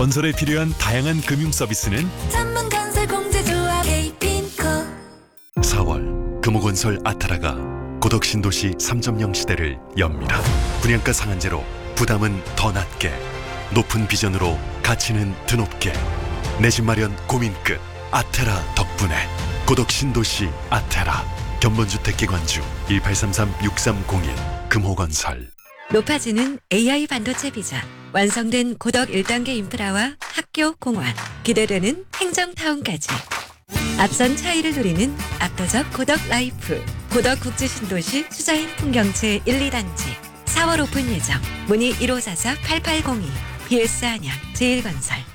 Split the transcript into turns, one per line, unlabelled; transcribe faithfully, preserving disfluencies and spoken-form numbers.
건설에 필요한 다양한 금융 서비스는
전문건설공제조합 에이핀코.
사월 금호건설 아타라가 고덕신도시 삼 점 영 시대를 엽니다. 분양가 상한제로 부담은 더 낮게, 높은 비전으로 가치는 드높게, 내 집 마련 고민 끝 아테라 덕분에 고덕신도시 아테라. 견본주택기관주 일팔삼삼 육삼공일 금호건설.
높아지는 에이아이 반도체 비전, 완성된 고덕 일 단계 인프라와 학교, 공원, 기대되는 행정타운까지. 앞선 차이를 누리는 압도적 고덕 라이프. 고덕 국제신도시 수자인 풍경채 일, 이 단지. 사월 오픈 예정. 문의 일오사사 팔팔공이. 비에스 안양 제일건설.